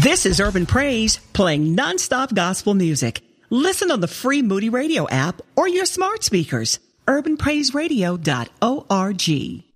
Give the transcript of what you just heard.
This is Urban Praise, playing nonstop gospel music. Listen on the free Moody Radio app or your smart speakers. UrbanPraiseRadio.org.